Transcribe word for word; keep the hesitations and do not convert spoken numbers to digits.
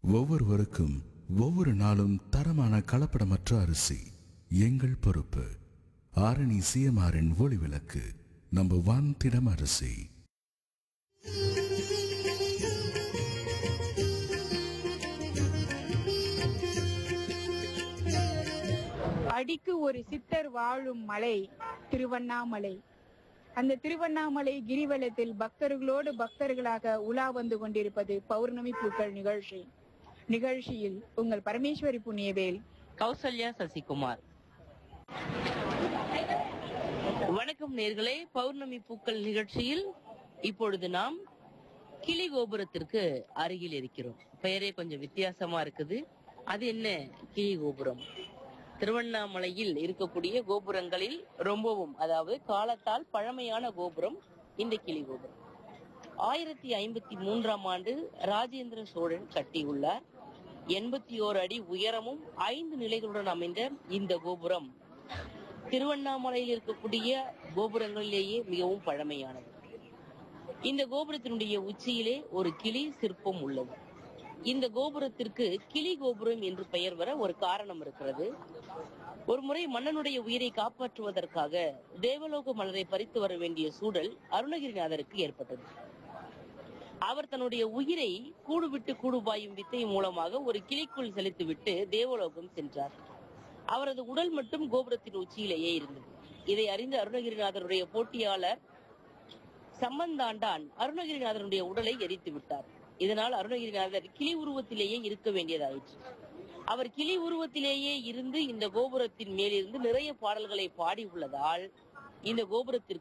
ஒவ்வொருவருக்கும் ஒவ்வொரு நாளும் தரமான கலப்படமற்ற அரிசி எங்கள் பொறுப்பு. ஆரணி சிஎம்ஆரின் ஒளி விளக்கு நம்பர் ஒன் திடம் அரிசி. அடிக்கு ஒரு சித்தர் வாழும் மலை திருவண்ணாமலை. அந்த திருவண்ணாமலை கிரிவலத்தில் பக்தர்களோடு பக்தர்களாக உலா வந்து கொண்டிருப்பது பௌர்ணமி பூக்கள் நிகழ்ச்சி. நிகழ்ச்சியில் உங்கள் பரமேஸ்வரி புண்ணியவேல், கௌசல்யா சசிகுமார். வணக்கம் நேர்களே, பௌர்ணமி பூக்கள் நிகழ்ச்சியில் இப்பொழுது நாம் கிளி கோபுரத்திற்கு அருகில் இருக்கிறோம். பெயரே கொஞ்சம் வித்தியாசமா இருக்குது. அது என்ன கிளி கோபுரம்? திருவண்ணாமலையில் இருக்கக்கூடிய கோபுரங்களில் ரொம்பவும், அதாவது காலத்தால் பழமையான கோபுரம் இந்த கிளி கோபுரம். ஆயிரத்தி ஐம்பத்தி மூன்றாம் ஆண்டு ராஜேந்திர சோழன் கட்டியுள்ளார். எண்பத்தி ஓரு அடி உயரமும் ஐந்து நிலைகளுடன் அமைந்த இந்த கோபுரம் திருவண்ணாமலையில் இருக்கக்கூடிய கோபுரங்களிலேயே மிகவும் பழமையானது. இந்த கோபுரத்தினுடைய உச்சியிலே ஒரு கிளி சிற்பம் உள்ளது. இந்த கோபுரத்திற்கு கிளி கோபுரம் என்று பெயர் வர ஒரு காரணம் இருக்கிறது. ஒரு முறை மன்னனுடைய உயிரை காப்பாற்றுவதற்காக தேவலோக மலரை பறித்து வர வேண்டிய சூழல் அருணகிரிநாதருக்கு ஏற்பட்டது. அவர் தன்னுடைய உயிரை கூடு விட்டு கூடு பாயும் வித்தை மூலமாக ஒரு கிளிக்குள் செலுத்திவிட்டு தேவலோகம் சென்றார். அவரது உடல் மட்டும் கோபுரத்தின் உச்சியிலேயே இருந்தது. இதை அறிந்த அருணகிரிநாதருடைய போட்டியாளர் சம்பந்தாண்டான் அருணகிரிநாதருடைய உடலை எரித்து விட்டார். இதனால் அருணகிரிநாதர் கிளி உருவத்திலேயே இருக்க வேண்டியதாயிற்று. அவர் கிளி உருவத்திலேயே இருந்து இந்த கோபுரத்தின் மேலிருந்து நிறைய பாடல்களை பாடி உள்ளதால் இந்த கோபுரத்திற்கு